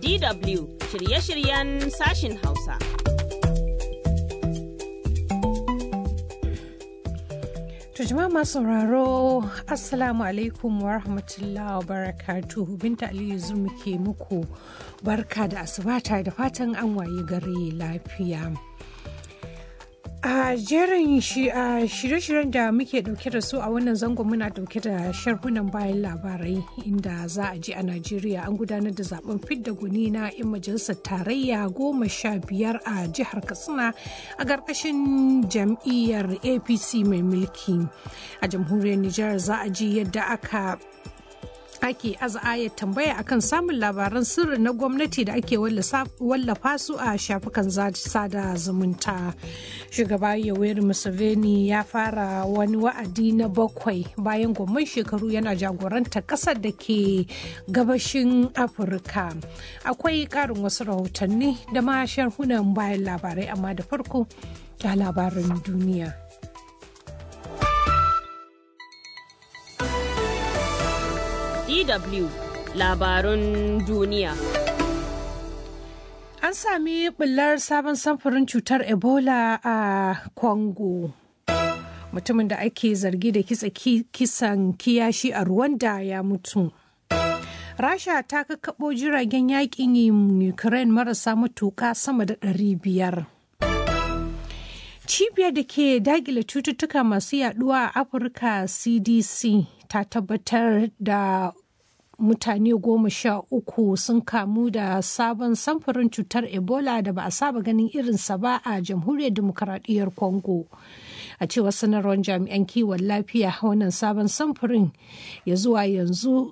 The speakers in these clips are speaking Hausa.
DW shirye-shiryen sashin Hausa. Jama'a masu sauraro Assalamu alaikum wa rahmatullahi wa barakatuhu. Binta Aliyu Zurmi ke muku barka da asibata da fatan an waye gari lafiya. A jerin shirye-shiryen da muke dauke da su a wannan zangon muna dauke da sharhunan bayan labarai inda za a ji a Najeriya an gudanar da zaben fidda gwani na 'yan majalisar tarayya 15 a jihar Katsina a ƙarƙashin jam'iyyar APC mai mulki. A jamhuriyar Nijar za a ji yadda ake aza'ayar tambaya akan samun labaran sirri na gwamnati da ake wallafa su a shafukan sada zumunta. Shugaba Yoweri Museveni ya fara wani wa'adi na 7 bayan gwamman shekaru yana jagorantar ƙasar da ke gabashin Afirka. Akwai ƙarin wasu rahotanni da ma sharhunan bayan labarai, amma da farko ga labaran duniya. DW labarun duniya. An sami bullar sabon samfurin cutar Ebola a Congo. Mutumin da ake zargi da kisan kiyashi a Rwanda ya mutu. Rasha ta kakkaɓo jiragen yakin Ukraine marasa matuƙa sama da 500. Cibiyar da ke dakile cututtuka masu yaduwa a Afirka CDC ta tabbatar da mutane 13 sun kamu da sabon samfurin cutar Ebola da ba a saba ganin irinsa ba a jamhuriyar demokaradiyyar Congo. A cewar sanarwar jami'an kiwon lafiya, wannan sabon samfurin ya zuwa yanzu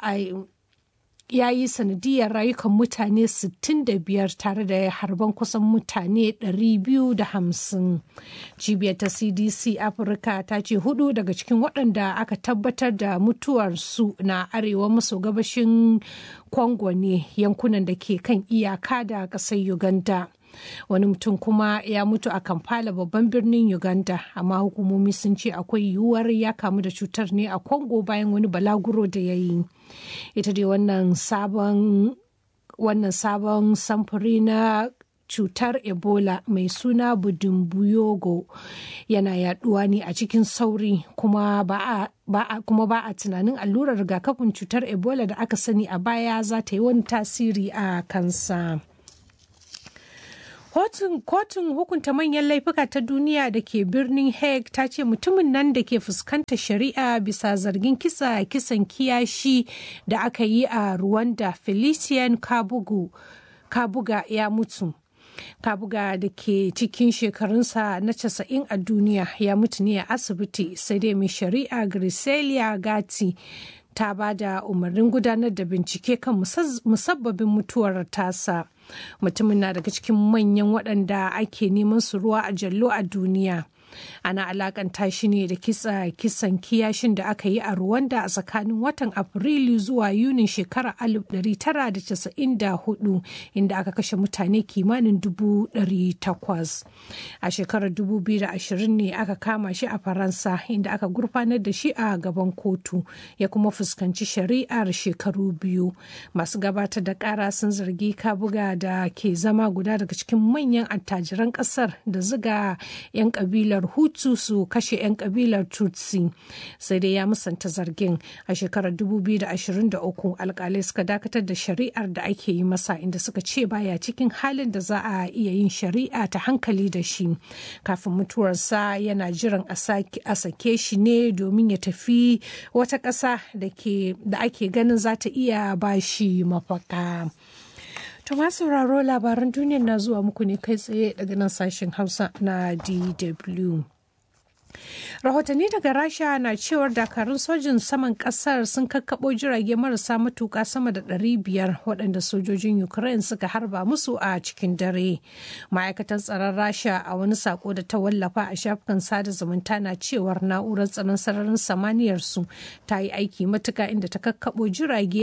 ya yi sanadiyar rayukan mutane 65 tare da harban kusan mutane 250. Cibiyar ta CDC Afirka ta ce 4 daga cikin waɗanda aka tabbatar da mutuwarsu na arewa maso gabashin Congo ne, yankunan da ke kan iyaka da ƙasar Uganda. Wani mutum kuma ya mutu a Kampala, babban birnin Uganda, amma hukumomi sun ce akwai yiwuwar ya kamu da cutar ne a Congo bayan wani balaguro da ya yi. Ita dai wannan sabon samfuri na cutar Ebola mai suna Budumbuyogo yana yaduwa ne a cikin sauri kuma ba a tunanin allurar rigakafin cutar Ebola da aka sani a baya za ta yi wani tasiri a kansa. Kotun hukunta manyan laifuka ta duniya da ke birnin Hague ta ce mutumin nan da ke fuskantar shari'a bisa zargin kisan kiyashi da aka yi a Rwanda, Felicien Kabuga ya mutu. Kabuga da ke cikin shekarunsa na 90 a duniya ya mutu ne a asibiti, sai dai mai shari'a Griselia Gatti ta ba da umarnin gudanar da bincike kan musabbabin mutuwar tasa. Mutumin na daga cikin manyan waɗanda ake neman su ruwa a jallo a duniya. Ana alakanta shi ne da kisan kiyashin da aka yi a Rwanda a tsakanin watan Afrilu zuwa Yunin shekarar 1994, inda aka kashe mutane kimanin 800,000. A shekarar 2020 ne aka kama shi a Faransa, inda aka gurfanar da shi a gaban kotu, ya kuma fuskanci shari'ar shekaru 2. Masu gabatar da kara sun zargi Kabuga da ke zama guda daga cikin manyan attajiran kasar da zuga 'yan kabilar Hutu su kashe 'yan kabilar Tutsi, sai dai ya musanta zargin. A shekarar 2023 alkalai suka dakatar da shari'ar da ake yi masa, inda suka ce baya cikin halin da za a iya yin shari'a ta hankali da shi. Kafin mutuwarsa yana jiran a sake shi ne domin ya tafi wata ƙasa da ake ganin za ta iya ba shi mafaka. To masu sauraro, labaran duniyar na zuwa muku ne kai tsaye daga nan sashen Hausa na DW. Rahotanni daga Rasha na cewar dakarun sojin saman kasar sun kakkaɓo jirage marasa matuƙa sama da 500 waɗanda sojojin Ukraine suka harba musu a cikin dare. Ma'aikatan tsaron Rasha a wani sako da ta wallafa a shafukan sada zumunta na cewar na'urar tsaron sararin samaniyar su ta yi aiki matuƙa, inda ta kakkaɓo jirage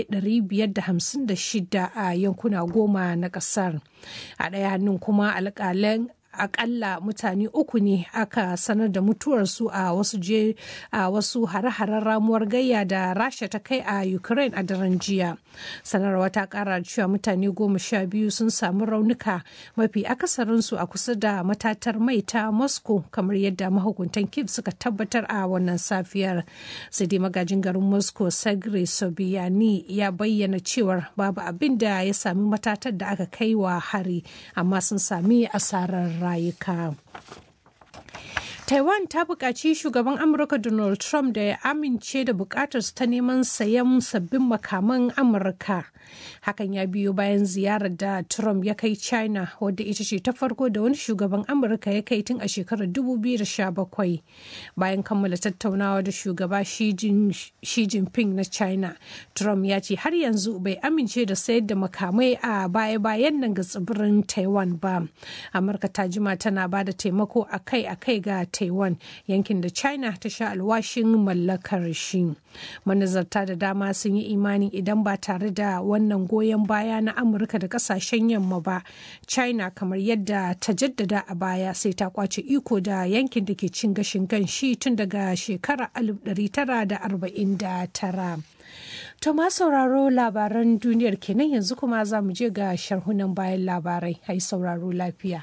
556 a yankuna 10 na ƙasar. A ɗaya hannun kuma akalla mutane 3 ne aka sanar da mutuwarsu a wasu hare-haren ramuwar gayya da Rasha ta kai a Ukraine a daren jiya. Sanarwa ta kara cewa mutane 12 sun samu raunuka, mafi akasarinsu a kusa da matatar mai ta Moscow, kamar yadda mahukuntan Kyiv suka tabbatar a wannan safiyar. Sai dai magajin garin Moscow Sergei Sobyanin ya bayyana cewar babu abin da ya sami matatar da aka kai wa hari, amma sun sami asarar rayuka. Taiwan ta buƙaci shugaban Amurka Donald Trump da ya amince da buƙatarsu ta neman sayan sabbin makaman Amurka. Hakan ya biyo bayan ziyarar da Trump ya kai China, wadda ita ce ta farko da wani shugaban Amurka ya kai tun a shekarar 2017. Bayan kammala tattaunawa da shugaba Xi Jinping na China, Trump ya ce har yanzu bai amince da sayar da makamai a baya-bayan nan ga tsibirin Taiwan ba. Amurka ta jima tana ba da taimako akai-akai ga Taiwan, yankin da China ta sha alwashin mallakar shi. Manazarta da dama sun yi imanin idan ba tare da wannan goyon baya na Amurka da kasashen yamma ba, China, kamar yadda ta jaddada a baya, sai ta kwace iko da yankin da ke cin gashin kanshi tun daga shekarar 1949. To ma sauraro, labaran duniyar kenan. Yanzu kuma za mu je ga sharhunan bayan labarai. Hai sauraro lafiya.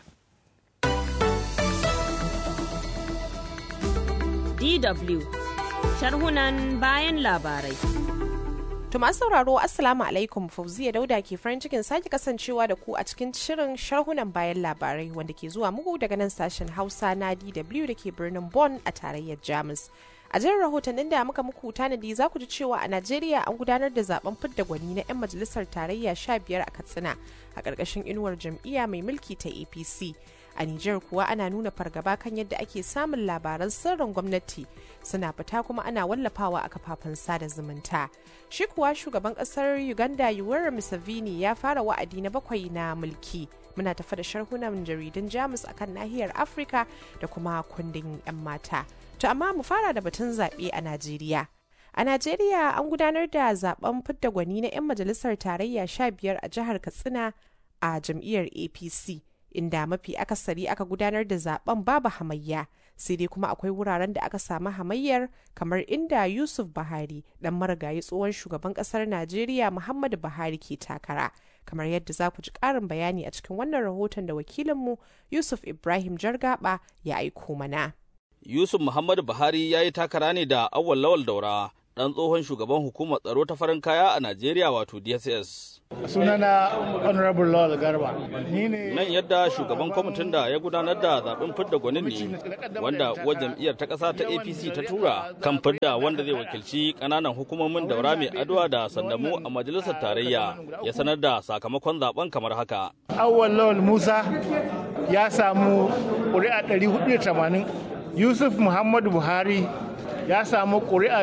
DW sharhunan bayan labarai. To masu sauraro, Assalamu alaikum. Fauziya Dauda ke farin cikin sake kasancewa da ku a cikin shirin sharhunan bayan labarai, wanda ke zuwa muku daga nan sashen Hausa na DW da ke birnin Bonn a tarayyar Jamus. A jerin rahotannin da muka muku tanadi, za ku ji cewa a Najeriya an gudanar da zaben fidda gwani na 'yan majalisar tarayya 15 a Katsina a ƙarƙashin inuwar jam'iyya mai mulki ta APC. A Nijar kuwa ana nuna fargaba kan yadda ake samun labaran sirrin gwamnati suna fita kuma ana wallafawa a kafafen sada zumunta. Shi kuwa shugaban kasar Uganda Yoweri Museveni ya fara wa'adi na 7 na mulki. Muna tafa da sharhunan jaridun Jamus akan nahiyar Afirka da kuma kundin 'yan mata. To amma mu fara da batun zaɓe a Najeriya. A Najeriya an gudanar da zaben fidda gwani na 'yan majalisar tarayya 15 a jihar Katsina a jam'iyyar APC. Inda mafi akasari aka gudanar da zaben babu hamayya, sai dai kuma akwai wuraren da aka samu hamayyar, kamar inda Yusuf Buhari, dan marigayi tsohon shugaban kasar Najeriya Muhammadu Buhari, ke takara, kamar yadda za ku ji ƙarin bayani a cikin wannan rahoton da wakilinmu Yusuf Ibrahim Jargaba ya aiko mana. Yusuf Muhammadu Buhari ya yi takara ne da Awwal Lawal Daura, ɗan tsohon shugaban hukumar tsaro ta farin kaya a Najeriya, wato DSS. Sunana Honorable Lawal Garba. Nan yadda shugaban kwamitin da ya gudanar da zaben fidda gwanin ne, wanda uwar jam'iyyar ta ƙasa ta APC ta tura kan fidda wanda zai wakilci ƙananan hukumomin Daura mai Adwa da Sandamu a majalisar tarayya, ya sanar da sakamakon zaben kamar haka. Awwal Lawal Musa ya samu ƙuri'a 480. Yusuf Muhammadu Buhari ya samu ƙuri'a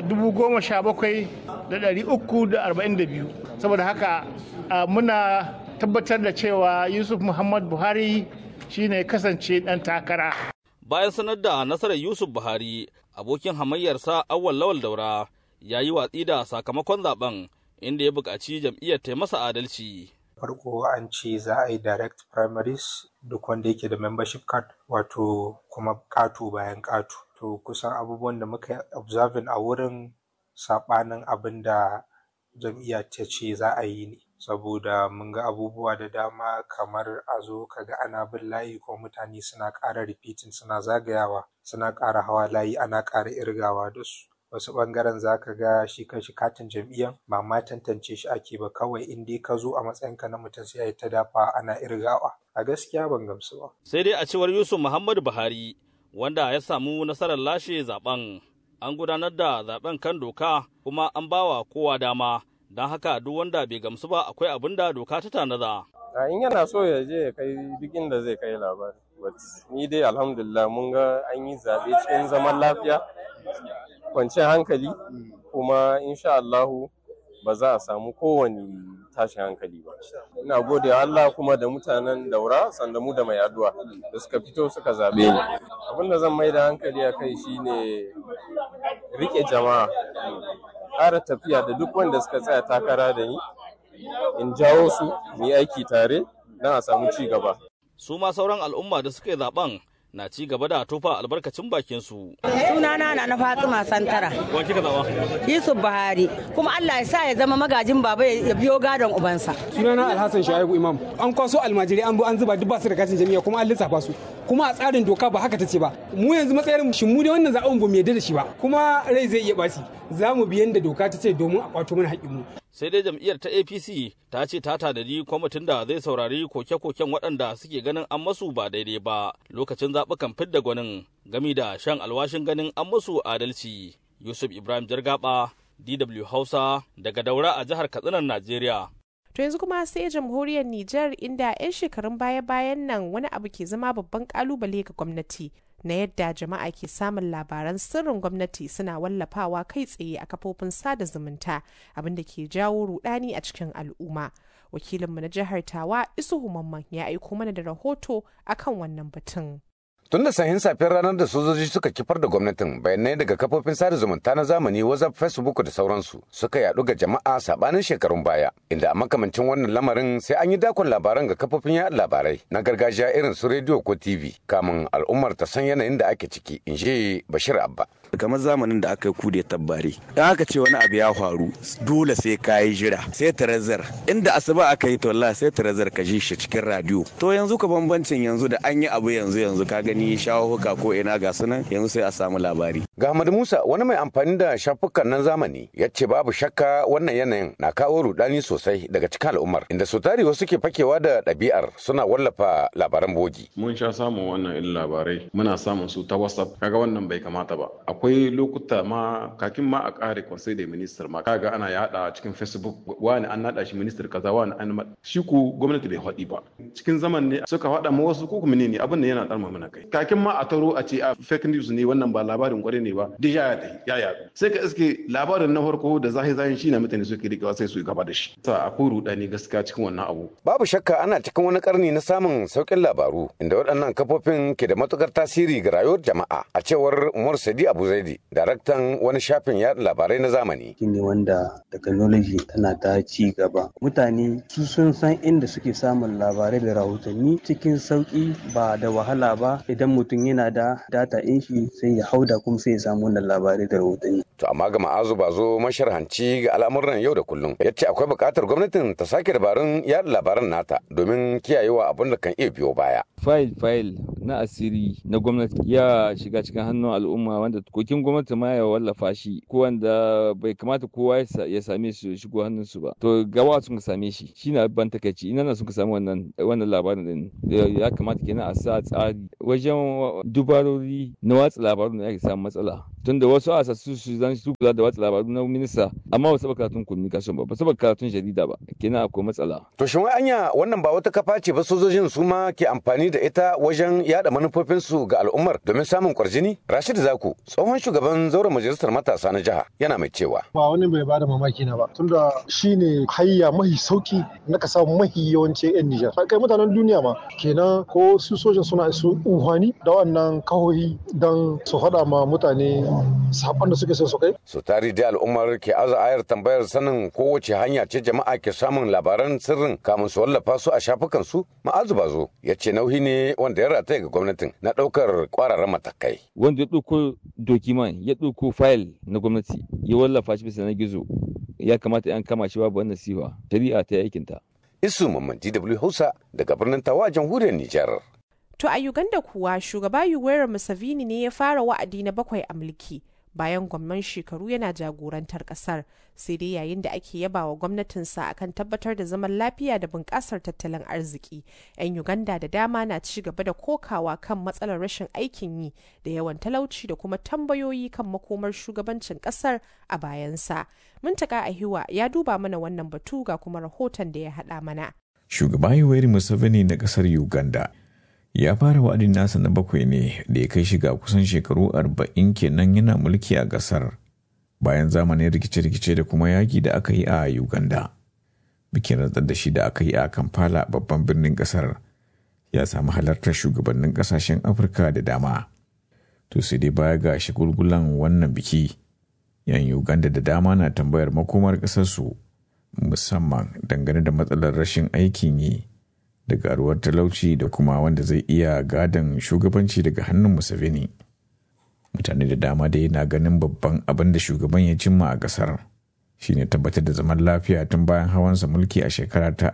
17,342. Saboda haka muna tabbatar da cewa Yusuf Muhammad Buhari shine kasance ɗan takara. Bayan sanar da nasarar Yusuf Buhari, abokin hamayyarsa Awwal Lawal Daura ya yi watsi da sakamakon zaben, inda ya buƙaci jam'iyyar ta masa adalci. Farko an ce za a yi direct primaries, duk wanda yake da membership card, wato kuma ƙato bayan ƙato. To kusan abubuwan da muka observing a wurin saɓanin abin da jam'iyya ta ce za a yi ne, saboda mun ga abubuwa da dama, kamar a zo kaga ana bin layi ko mutane suna ƙara repeating, suna zagayawa, suna ƙara hawa layi, ana ƙara irgawa da su. Wasu ɓangaren za ka ga shi kanshi katin jam'iyyan ba ma tantance shi ake ba, kawai in dai ka zo a matsayinka na mutum sai ya ta dafa ana irgawa. A gaskiya ban gamsu ba. Sai dai a cewar Yusuf Muhammadu Buhari, wanda ya samu nasarar lashe zaben, an gudanar da zaben kan doka kuma an bawa kowa dama, don haka duk wanda bai gamsu ba akwai abin da doka ta tanada. In yana so ya je ya kai duk inda zai kai labari. Ni dai alhamdulillah mun ga an yi zaɓe cikin zaman lafiya, kwanciyar hankali, kuma insha Allahu ba za a samu kowane tashin hankali ba. Ina gode wa Allah kuma da mutanen Daura, Sandamu da Mai Adwa da suka fito suka zaɓe ni. Abin da zan mai da hankali a kai shine rike jama'a, ƙara tafiya da duk wanda suka tsaya takara da ni, in jawo su mu yi aiki tare don a samu ci gaba. su ma sauran al'umma da suka yi zaben na ci gaba da tofa albarkacin bakinsu. Sunana na Fatima Santara. Wa kika zaba? Yusuf Buhari. Kuma Allah ya sa ya zama magajin baba ya biyo gadon ubansa. Sunana Alhassan Shaibu Imam. An kwaso almajiri an zuba duk ba su da katin jami'a kuma an lissafa su. Kuma a tsarin doka ba haka tace ba. Mu yanzu matsayin shin mu da wannan zaben ba mu yarda da shi ba. Kuma rai zai iya baci. Za mu bi yanda doka ta ce domin a kwato mana haƙƙinmu. Sai dai jam'iyyar ta APC ta ce ta tanadi kwamitin da zai saurari koke-koken waɗanda suke ganin an masu ba daidai ba lokacin zaɓukan fidda gwanin gami da shan alwashin ganin an masu adalci. Yusuf Ibrahim Jargaba, DW Hausa daga Daura a jihar Katsinan, Najeriya. To yanzu kuma sai jamhuriyar Nijar inda 'yan shekarun baya-bayan nan wani abu ke zama babban kalubale ga gwamnati na yadda jama'a ke samun labaran sirrin gwamnati suna wallafawa kai tsaye a kafofin sada zumunta abinda ke jawo rudani a cikin al'umma. Wakilinmu na jihar Tawa Isuhu Mamman ya aiko mana da rahoto akan wannan batun. Tun da sahin safiyar ranar da sojoji suka kifar da gwamnatin, bayanai daga kafofin sada zumunta na zamani, WhatsApp, Facebook da sauransu suka yadu ga jama'a sabanin shekarun baya, inda a makamancin wannan lamarin sai an yi dakon labaran ga kafofin yaɗa labarai na gargajiya irin su rediyo ko TV kamun al'ummar ta san yanayin da ake ciki, in ji Bashir Abba. Kamar zamanin da aka yi kude tabbari, in aka ce wani abu ya faru dole sai ka yi jira, sai tarazar inda asuba aka yi tolla sai tarazar ka ji shi cikin radio. To yanzu ka bambancin yanzu da an yi abu yanzu ka gani shafuka ko ina ga sunan yanzu sai a samu labari. Ga Ahmad Musa, wani mai amfani da shafukan nan zamani, ya ce babu shakka wannan yanayin na kawo rudani sosai daga cikin al'ummar, inda su tari wasu ke fakewa da ɗabi'ar suna wallafa labaran bogi. Mun sha samun wannan irin labarai, muna samun su ta WhatsApp, kaga wannan bai kamata ba. Akwai lokuta ma kakin ma a kare conseil da minister ma kaga ana yada cikin Facebook wani an nada shi minister kaza wani an shi ku gwamnati bai faɗi ba. Cikin zaman ne suka faɗa ma wasu ko kuma ne abin da yana ɗarma mana kai. Kakin ma a taro a ce a fake news ne wannan ba labarin kwarai ne ba deja ya yadu sai ka iske labarin na farko da zahin shi na mutane suke rikewa sai su gaba da shi sa akwai rudani gaskiya cikin wannan abu. Babu shakka ana cikin wani karni na samun saukin labaru inda waɗannan kafofin ke da matukar tasiri ga rayuwar jama'a, a cewar Umar Sadi Abu Zaidi, daraktan wani shafin yaɗa labarai na zamani. Shine wanda technology tana ta ci gaba, mutane su sun san inda suke samun labarai da rahotanni cikin sauki ba da wahala ba. Idan mutum yana da data in shi sai ya hauda kuma sai ya samu wannan labarai da rahotanni. To amma ga Ma'azu Bazo, masharhanci ga al'amuran yau da kullum, ya ce akwai buƙatar gwamnatin ta sake dabarun yaɗa labaran nata domin kiyayewa abin da kan iya biyo baya. Fayil na asiri na gwamnati ya shiga cikin hannun al'umma wanda kokin gwamnati ma ya wallafa shi ko wanda bai kamata kowa ya same su shigo hannunsu ba. To gawa sun same shi shine ban takaici ina na sun samu wannan labarin din ya kamata kenan a sa tsari wajen dubarori na watsa labaru da ake samu matsala. Tunda wasu asassu su zan su kula da watsa labaru na minista amma ba su karatun communication ba su karatun jarida ba, kenan akwai matsala. To shin wai anya wannan ba wata kafa ce ba sojojin su ma ke amfani da ita wajen yada manufofinsu ga al'ummar domin samun kwarjini? Rashid Zaku, tsohon shugaban zauren majalisar matasa na jiha, yana mai cewa ba wani bai bada mamaki na ba, tunda shine hayya mahi sauki na ka samu mahi yawancin yan Nijar, kai mutanen duniya ma, kenan ko su sojan suna su unhwani da wannan kahohi don su faɗa ma mutane saban da suke so su kai. Su tari da al'ummar ke aza ayar tambayar sanin kowace hanya ce jama'a ke samun labaran sirrin kamun su wallafa su a shafukan su. Ma'azu Bazo ya ce nauyi ne wanda ya rataya ga gwamnatin na ɗaukar ƙwararren matakai. Wanda ya ɗauko dokiman ya ɗauko fayil na gwamnati ya wallafa shi bisa na gizo ya kamata yan kama shi babu wannan siwa shari'a ta aikinta. Isu Mamman, DW Hausa daga birnin Tawa, jamhuriyar Nijar. To a Uganda kuwa shugaba Yoweri Museveni ne ya fara wa'adi na 7 a mulki bayan gwamman shekaru yana jagorantar kasar, sai dai yayin da ake yaba wa gwamnatinsa akan tabbatar da zaman lafiya da bunƙasar tattalin arziki, 'yan Uganda da dama na ci gaba da kokawa kan matsalar rashin aikin yi da yawan talauci da kuma tambayoyi kan makomar shugabancin kasar a bayansa. Muntaka Ahiwa ya duba mana wannan batu ga kuma rahoton da ya haɗa mana. Shugaba Yoweri Museveni na kasar Uganda ya fara wa'adin nasa na 7 ne da ya kai shiga kusan shekaru 40 kenan yana mulki a ƙasar bayan zamanin rikice-rikice da kuma yaƙi da aka yi a Uganda. Bikin rantsar da shi da aka yi a Kampala, babban birnin ƙasar, ya samu halartar shugabannin ƙasashen Afirka da dama. To sai dai baya ga shagulgulan wannan biki, 'yan Uganda da dama na tambayar makomar ƙasarsu, musamman dangane da matsalar rashin aikin yi da garuwar talauci da kuma wanda zai iya gadon shugabanci daga hannun Museveni. Mutane da dama dai na ganin babban abin da shugaban ya cimma a ƙasar shine tabbatar da zaman lafiya tun bayan hawansa mulki a shekara ta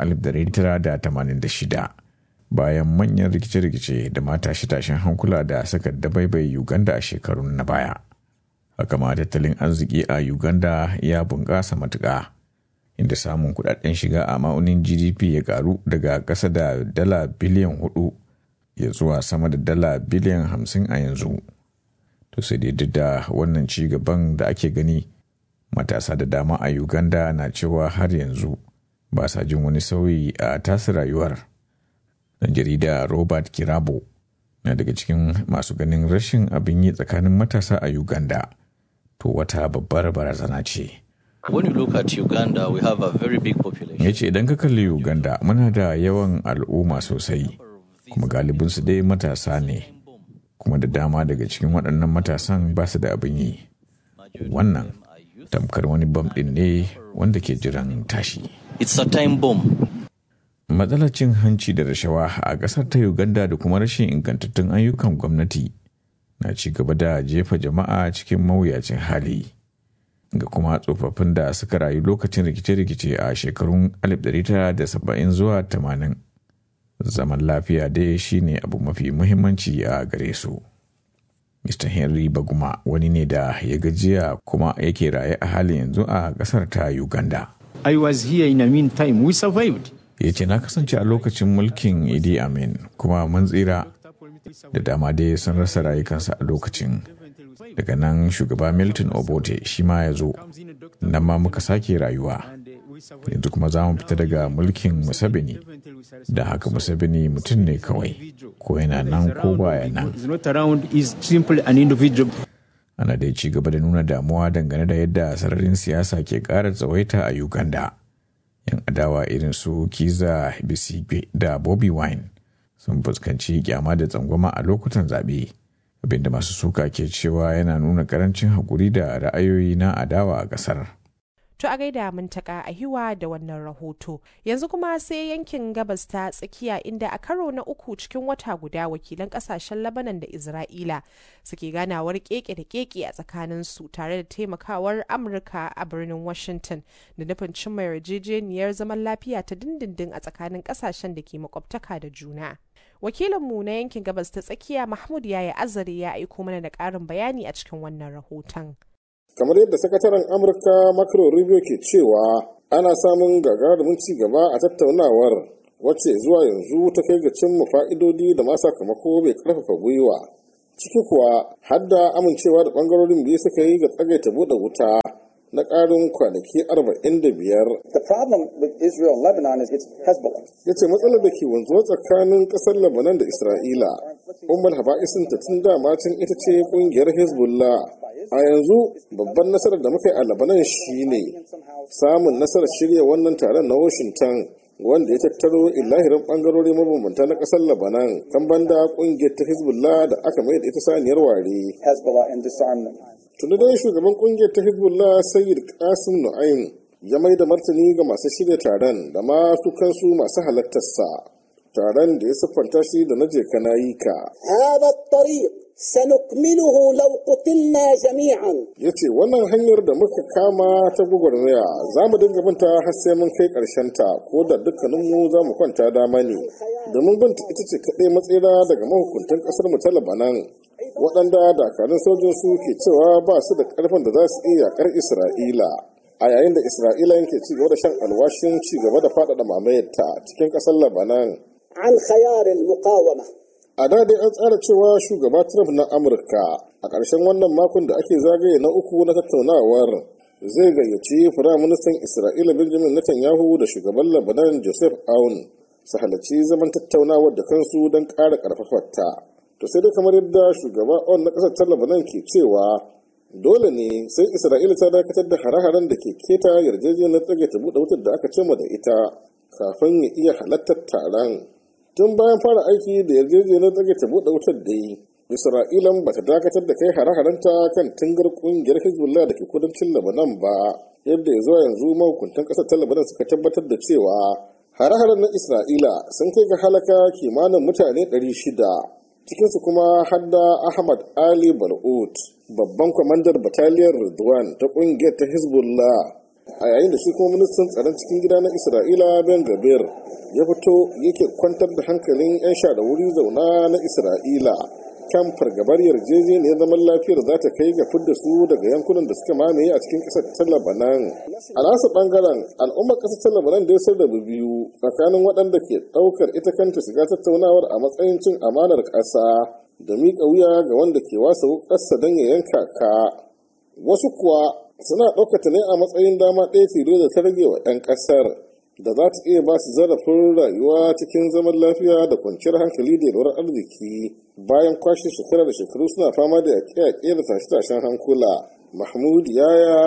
1986 bayan manyan rikice-rikice da ma tashe-tashen hankula da suka dabaibaye Uganda a shekarun na baya. Haka ma tattalin arziki a Uganda ya bunƙasa matuƙa, inda samun kudaden shiga a ma'aunin GDP ya karu daga ƙasa da dala biliyan 4 ya zuwa sama da dala biliyan 50 a yanzu. To sai dai duk da wannan ci gaban da ake gani, matasa da dama a Uganda na cewa har yanzu ba sa jin wani sauyi a tasu rayuwar. Dan jarida Robert Kirabo na daga cikin masu ganin rashin abin yi tsakanin matasa a Uganda to wata babbar barazana ce. When you look at Uganda, we have a very big population. Ya ce idan ka kalli Uganda muna da yawan al'umma sosai, kuma galibinsu dai matasa ne, kuma da dama daga cikin waɗannan matasan ba su da abin yi. Wannan tamkar wani bam ɗin ne wanda ke jiran tashi. It's a time bomb. Matsalar cin hanci da rashawa a ƙasar ta Uganda da kuma rashin ingantattun ayyukan gwamnati na ci gaba da jefa jama'a cikin mawuyacin hali. Ga kuma tsofaffin da suka rayu lokacin rikice-rikice a shekarun 1970 zuwa 80, zaman lafiya dai shine abu mafi muhimmanci a gare su. Mr. Henry Baguma wani ne da ya gajiya kuma yake raye a halin yanzu a ƙasar ta Uganda. I was here in the meantime, we survived. Ya ce na kasance a lokacin mulkin Idi Amin kuma mun tsira, da dama dai sun rasa rayukansu a lokacin. Daga nan shugaba Milton Obote shi ma ya zo, nan ma muka sake rayuwa. Yanzu kuma za mu fita daga mulkin Museveni, da haka Museveni mutum ne kawai, ko yana nan ko baya nan. Ana dai ci gaba da nuna damuwa dangane da yadda sararin siyasa ke ƙara tsawaita a Uganda. Yan adawa irin su Kiza Besigye da Bobi Wine sun fuskanci kyama da tsangwama a lokutan zaɓe, abinda masu suka ke cewa yana nuna karancin haƙuri da ra'ayoyi na adawa a ƙasar. To a gaida Muntaka a hiwa da wannan rahoto. Yanzu kuma sai yankin gabas ta tsakiya, inda a karo na uku cikin wata guda wakilan kasashen Labanan da Isra'ila suke ganawar keke da keke a tsakaninsu tare da taimakawar Amurka a birnin Washington da nufin cimma yarjejeniyar zaman lafiya ta dindindin a tsakanin kasashen da ke makwabtaka da juna. Wakilinmu na yankin gabas ta tsakiya Mahmud Yaya Azare ya aiko mana da ƙarin bayani a cikin wannan rahoton. Kamar yadda sakataren Amurka Marco Rubio ke cewa ana samun gagarumin ci gaba a tattaunawar wacce zuwa yanzu ta kai ga cimma fa'idodi da ma sakamako mai karfafa gwiwa, ciki kuwa har da amincewa da bangarorin biyu suka yi ga tsagaita buɗe wuta na ƙarin kwanaki 45. The problem with Israel and Lebanon is it's Hezbollah. Yace matsalar da ke wanzuwa tsakanin ƙasar Lebanon da Isra'ila, ummul haba'isin ta tun dama can ita ce ƙungiyar Hezbollah. A yanzu babban nasarar da muka yi a Lebanon shine samun nasarar shirya wannan taron na Washington, wanda ya tattaro ilahirin bangarori mabambanta na kasar Lebanon kan banda kungiyar ta Hezbollah da aka mai da ita saniyar ware. Tunda dai shugaban kungiyar ta Hezbollah Sayyid Qasim Nu'aym ya mai da martani ga masu shirya taron da ma su kansu masu halartarsa. Taron da ya siffanta shi da na je kana yi ka. سنكمله لو قتلنا جميعا. Yace wannan hanyar da muka kama ta gwagwarmaya za mu dinga binta har sai mun kai ƙarshen ta, ko da dukkaninmu za mu kwanta dama ne, domin binta ita ce kaɗai matsira daga mahukuntan ƙasar mu ta Lebanon, waɗanda dakarun sojin su ke cewa ba su da ƙarfin da za su iya yaƙar Isra'ila, a yayin da Isra'ila yake ci gaba da shan alwashin ci gaba da faɗaɗa mamayarta cikin ƙasar Lebanon. عن خيار المقاومة. A da dai an tsara cewa shugaba Trump na Amurka a ƙarshen wannan makon da ake zagaye na uku na tattaunawar zai gayyaci Firaministan Isra'ila Benjamin Netanyahu da shugaban Lebanon Joseph Aoun su halarci zaman tattaunawar da kansu don ƙara ƙarfafarta. To sai dai kamar yadda shugaba Aoun na ƙasar ta Lebanon ke cewa dole ne sai Isra'ila ta dakatar da hare-haren da ke keta yarjejeniyar tsagaita buɗe wutar da aka cimma da ita kafin ya iya halartar taron. Tun bayan fara aiki da yarjejeniyar tsagaita buɗe wutar da yi, Isra'ilan ba ta dakatar da kai hare-harenta kan tungar ƙungiyar Hezbollah da ke kudancin Lebanon ba, yadda ya zuwa yanzu mahukuntan ƙasar ta Lebanon suka tabbatar da cewa Hare-haren na Isra'ila sun kai ga halaka kimanin mutane 600, cikinsu kuma hadda Ahmad Ali Bal'ut, babban kwamandar bataliyar Ridwan ta ƙungiyar ta Hezbollah, a yayin da shi kuma ministan tsaron cikin gida na Isra'ila Ben Gabir ya fito yake kwantar da hankalin 'yan sha da wuri zauna na Isra'ila kan fargabar yarjejeniyar zaman lafiyar za ta kai ga fidda su daga yankunan da suka mamaye a cikin ƙasar ta Lebanon. A nasu ɓangaren, al'ummar ƙasar ta Lebanon da ya sarrafa biyu tsakanin waɗanda ke ɗaukar ita kanta shiga tattaunawar a matsayin cin amanar ƙasa da miƙa wuya ga wanda ke wasa wuƙarsa don ya yanka ka. Wasu kuwa suna ɗaukata ne a matsayin dama ɗaya tilo da ta rage wa 'yan ƙasar da za ta iya ba su zarafin rayuwa cikin zaman lafiya da kwanciyar hankali da yalwar arziki bayan kwashe shekara da shekaru suna fama da yaƙe-yaƙe da tashe-tashen hankula. Mahmud Yaya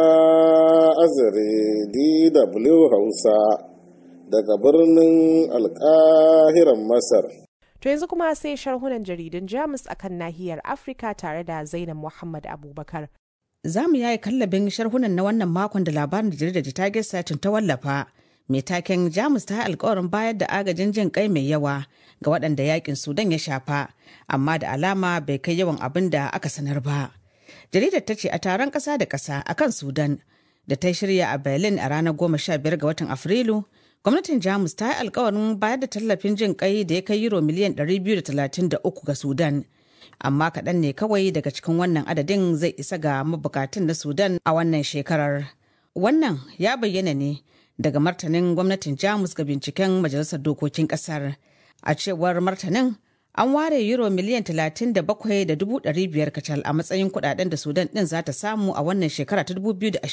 Azare, DW Hausa, daga birnin Alƙahiran Masar. To yanzu kuma sai sharhunan jaridun Jamus akan nahiyar Afirka tare da Zainab Muhammad Abubakar. Za mu yaye kallabin sharhunan na wannan makon da labarin da jaridar Tage Satin ta wallafa. Mai taken Jamus ta alkawarin bayar da agajin jin kai mai yawa ga waɗanda yakin Sudan ya shafa, amma da alama bai kai yawan abin da aka sanar ba. Jaridar ta ce a taron ƙasa da ƙasa akan Sudan da ta shirya a Berlin a ranar 15 ga watan Afrilu, gwamnatin Jamus ta yi alkawarin bayar da tallafin jin kai da ya kai euro miliyan 233 ga Sudan. Amma kaɗan ne kawai daga cikin wannan adadin zai isa ga mabukatun na Sudan a wannan shekarar. Wannan ya bayyana ne daga martanin gwamnatin Jamus ga binciken Majalisar Dokokin Ƙasar. A cewar martanin, an ware euro miliyan 37,500 kacal a matsayin kudaden da Sudan ɗin za ta samu a wannan shekara ta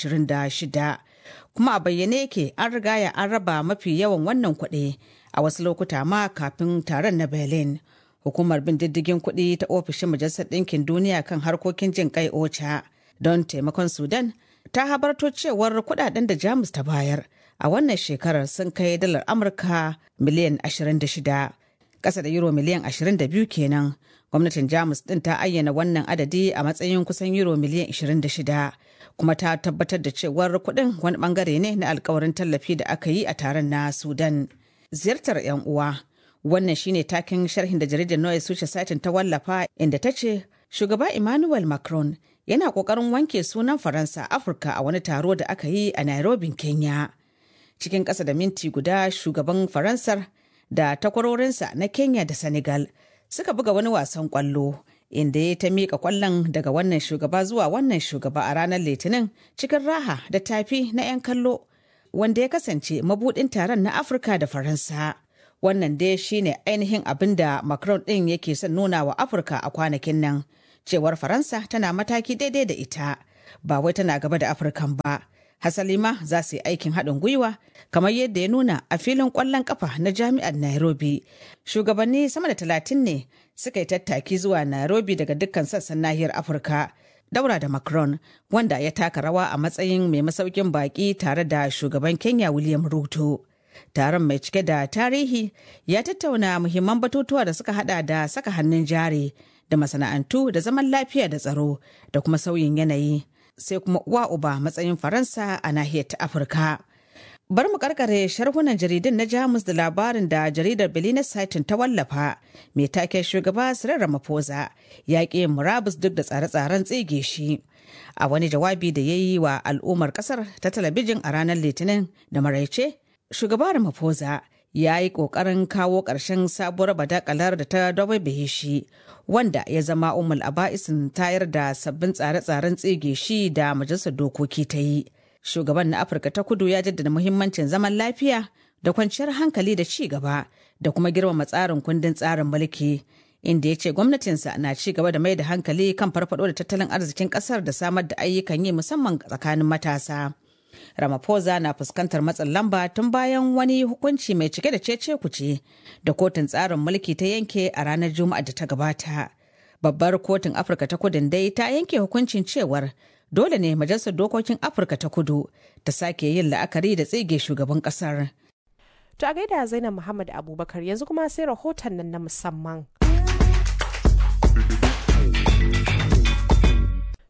2026. Kuma a bayyane yake an rigaya an raba mafi yawan wannan kuɗi a wasu lokuta ma kafin taron na Berlin. Hukumar bin diddigin kuɗi ta ofishin Majalisar Ɗinkin Duniya kan harkokin jin kai OCHA don taimakon Sudan ta habarto cewar kudaden da Jamus ta bayar a wannan shekarar sun kai dalar Amurka miliyan 26, ƙasa da euro miliyan 22 kenan. Gwamnatin Jamus ɗin ta ayyana wannan adadi a matsayin kusan euro miliyan 26, kuma ta tabbatar da cewar kuɗin wani ɓangare ne na alkawarin tallafi da aka yi a taron na Sudan. Ziyartar 'yan uwa. Wannan shine takin sharhin da jaridar Neue Zürcher Zeitung ta wallafa, inda ta ce shugaba Emmanuel Macron yana kokarin wanke sunan Faransa Afirka a wani taro da aka yi a Nairobi, Kenya. Cikin ƙasa da minti guda shugaban Faransar da takwarorinsa na Kenya da Senegal suka buga wani wasan kwallo, inda ya ta miƙa kwallon daga wannan shugaba zuwa wannan shugaba a ranar Litinin cikin raha da tafi na 'yan kallo, wanda ya kasance mabuɗin taron na Afirka da Faransa. Wannan dai shine ainihin abin da Macron ɗin yake son nuna wa Afirka a kwanakin nan, cewar Faransa tana mataki daidai da ita, ba wai tana gaba da Afirkan ba. Hasali ma za su yi aikin haɗin gwiwa kamar yadda ya nuna a filin ƙwallon ƙafa na jami'ar Nairobi. Shugabanni sama da 30 ne suka yi tattaki zuwa Nairobi daga dukkan sassan nahiyar Afirka, daura da Macron, wanda ya taka rawa a matsayin mai masaukin baƙi tare da shugaban Kenya William Ruto. Taron mai cike da tarihi ya tattauna muhimman batutuwa da suka hada da saka hannun jari da masana'antu da zaman lafiya da tsaro da kuma sauyin yanayi, sai kuma uwa uba matsayin Faransa a nahiyar ta Afirka. Bar mu karkare sharhunan jaridun na Jamus da labarin da jaridar Berliner Zeitung ta wallafa, mai taken shugaba Cyril Ramaphosa ya ƙi yin murabus duk da tsare-tsaren tsige shi. A wani jawabi da ya yi wa al'ummar ƙasar ta talabijin a ranar Litinin da maraice, shugaba Ramaphosa ya yi ƙoƙarin kawo ƙarshen sabuwar badakalar da ta dabaibaye shi, wanda ya zama ummul aba'isin tayar da sabbin tsare-tsaren tsige shi da majalisar dokoki ta yi. Shugaban na Afirka ta Kudu ya jaddada muhimmancin zaman lafiya da kwanciyar hankali da ci gaba da kuma girmama tsarin kundin tsarin mulki, inda ya ce gwamnatinsa na ci gaba da mai da hankali kan farfado da tattalin arzikin ƙasar da samar da ayyukan yi musamman tsakanin matasa. Ramaphosa na fuskantar matsin lamba tun bayan wani hukunci mai cike da cece-kuce da kotun tsarin mulki ta yanke a ranar Juma'a da ta gabata. Babbar kotun Afirka ta Kudu dai ta yanke hukuncin cewar dole ne Majalisar Dokokin Afirka ta Kudu ta sake yin la'akari da tsige shugaban kasar. To a gaida Zainab Muhammad Abubakar, yanzu kuma sai rahoton nan na musamman.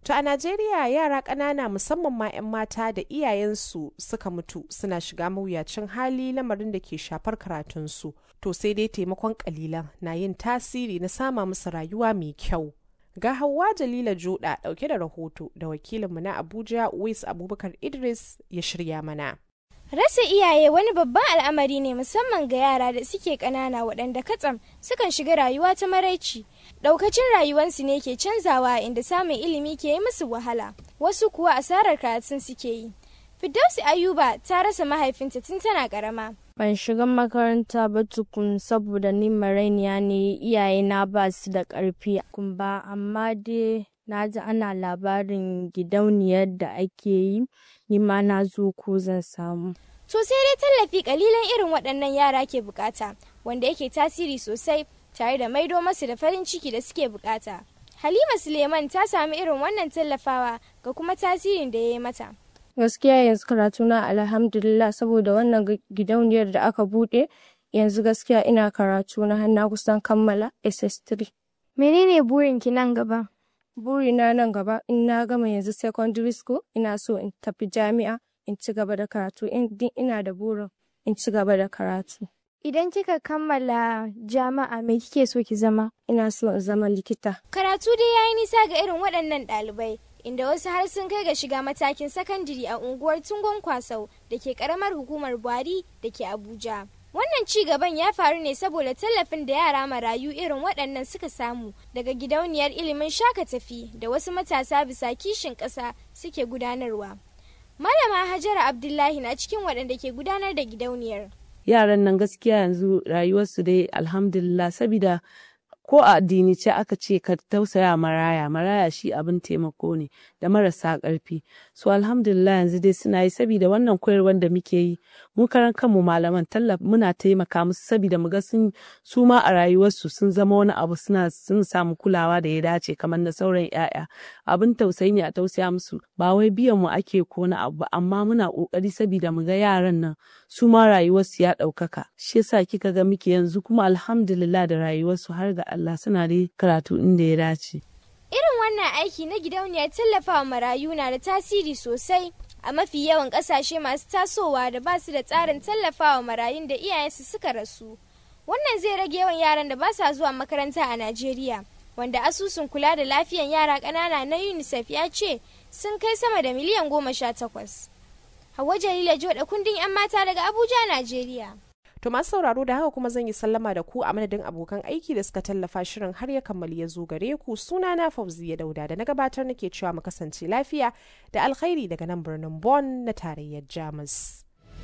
To a Najeriya yara ƙanana musamman ma 'yan mata da iyayensu suka mutu suna shiga mawuyacin hali lamarin da ke shafar karatunsu. To sai dai taimakon ƙalilan na yin tasiri na sama musu rayuwa mai kyau. Ga Hauwa Jalila Joda ɗauke da rahoto da wakilinmu na Abuja Uwais Abubakar Idris ya shirya mana. Rasa iyaye wani babban al'amari ne musamman ga yara da suke ƙanana waɗanda katsam sukan shiga rayuwa ta maraici. Ɗaukacin rayuwarsu ne ke canzawa inda samun ilimi ke yi musu wahala, wasu kuwa asarar karatun suke yi. Firdausi Ayuba ta rasa mahaifinta tun tana ƙarama. Ban shiga makaranta ba tukun saboda ni marainiya ne, iyayena ba su da ƙarfi ba, amma dai na ji ana labarin gidauniyar da ake yi, ni ma na zo ko zan samu. To sai dai tallafi kalilan irin waɗannan yara ke bukata, wanda yake tasiri sosai tare da maido masu da farin ciki da suke bukata. Halima Suleiman ta sami irin wannan tallafawa ga kuma tasirin da ya yi mata. Gaskiya yanzu karatuna alhamdulillah saboda wannan gidauniyar da aka buɗe, yanzu gaskiya ina karatu na har na kusan kammala SS3. Menene burinki nan gaba? Burina nan gaba in na gama yanzu secondary school ina so in tafi jami'a in ci gaba da karatu, ina da burin in ci gaba da karatu. Idan kika kammala jami'a me kike so ki zama? Ina so in zama likita. Karatu dai yayi nisa ga irin waɗannan ɗalibai, inda wasu har sun kai ga shiga matakin sakandiri a unguwar Tungon Kwasau da ke ƙaramar hukumar Buhari da ke Abuja. Wannan ci gaban ya faru ne saboda tallafin da yara marayu irin waɗannan suka samu daga gidauniyar ilimin Shaka Tafi da wasu matasa bisa kishin ƙasa suke gudanarwa. Malama Hajara Abdullahi na cikin waɗanda ke gudanar da gidauniyar. Yaran nan gaskiya yanzu rayuwarsu dai alhamdulillah, sabida ko a addini ce aka ce ka tausaya maraya shi abin taimako ne da marasa ƙarfi. So alhamdulillah yanzu dai suna yi sabida wannan koyarwar da muke yi, mu karan kanmu malaman muna taimaka musu sabida mu ga su ma a rayuwarsu sun zama wani abu, sun samu kulawa da ya dace kamar na sauran 'ya'ya. Abin tausayi ne a tausaya musu, ba wai biyan mu ake ko na abu ba, amma muna kokari sabida mu ga yaran nan su ma rayuwarsu ya ɗaukaka. Shi yasa kika ga muke yanzu kuma alhamdulillah da rayuwarsu har ga Allah suna da karatu inda ya dace. Irin wannan aiki na gidauniyar tallafawa marayu na da tasiri sosai a mafi yawan ƙasashe masu tasowa da ba su da tsarin tallafawa marayun da iyayensu suka rasu. Wannan zai rage yawan yaran da ba sa zuwa makaranta a Najeriya, wanda asusun kula da lafiyan yara ƙanana na UNICEF ya ce sun kai sama da miliyan 18. Hauwa Jalila Joda, kundin 'yan mata daga Abuja, Najeriya. To masu sauraro da haka kuma zan yi sallama da ku a madadin abokan aiki da suka tallafa shirin har ya kammali ya zo gare ku. Sunana Fauziya Dauda da na gabatar nake cewa mu kasance lafiya da alkhairi daga nan birnin Bonn na tarayyar Jamus.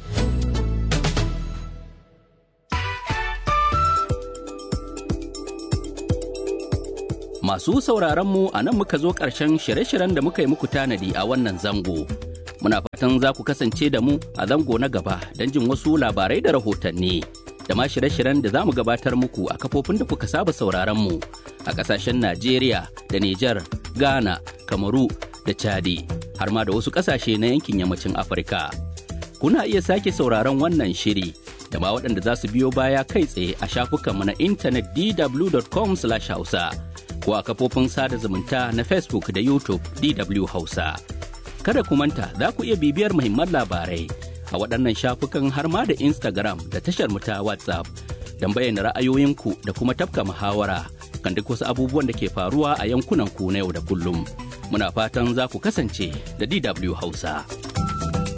Masu sauraron mu a nan muka zo ƙarshen shirye-shiryen da muka yi muku tanadi a wannan zango. Muna fatan za ku kasance da mu a zango na gaba don jin wasu labarai da rahotanni da ma shirye-shiryen da za mu gabatar muku a kafofin da kuka saba sauraron mu a ƙasashen Najeriya da Nijar, Ghana, Kamaru da Chadi har ma da wasu ƙasashe na yankin yammacin Afirka. Kuna iya sake sauraron wannan shiri da ma waɗanda za su biyo baya kai tsaye a shafukanmu na intanet dw.com/hausa ko a kafofin sada zumunta na Facebook da YouTube DW Hausa. Kada ku manta za ku iya bibiyar muhimman labarai a waɗannan shafukan har ma da Instagram da tashar mu ta WhatsApp don bayyana ra'ayoyinku da kuma tafka muhawara kan duk wasu abubuwan da ke faruwa a yankunan ku na yau da kullum. Muna fatan za ku kasance da DW Hausa.